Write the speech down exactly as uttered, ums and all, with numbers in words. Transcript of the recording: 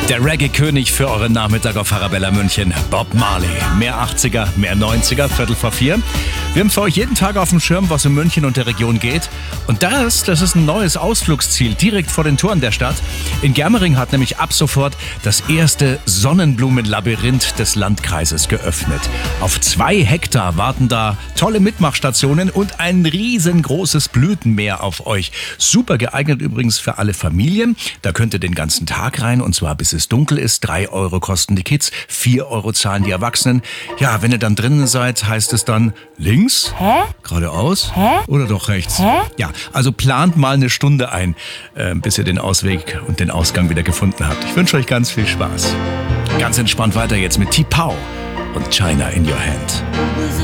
Der Reggae-König für euren Nachmittag auf Arabella München, Bob Marley. Mehr achtziger, mehr neunziger, Viertel vor vier. Wir haben für euch jeden Tag auf dem Schirm, was in München und der Region geht. Und das, das ist ein neues Ausflugsziel direkt vor den Toren der Stadt. In Germering hat nämlich ab sofort das erste Sonnenblumenlabyrinth des Landkreises geöffnet. Auf zwei Hektar warten da tolle Mitmachstationen und ein riesengroßes Blütenmeer auf euch. Super geeignet übrigens für alle Familien. Da könnt ihr den ganzen Tag rein, und zwar bis es dunkel ist. Drei Euro kosten die Kids, vier Euro zahlen die Erwachsenen. Ja, wenn ihr dann drinnen seid, heißt es dann links, Hä? geradeaus Hä? oder doch rechts. Hä? Ja, also plant mal eine Stunde ein, äh, bis ihr den Ausweg und den Ausgang wieder gefunden habt. Ich wünsche euch ganz viel Spaß. Ganz entspannt weiter jetzt mit T-Pow und China in Your Hand.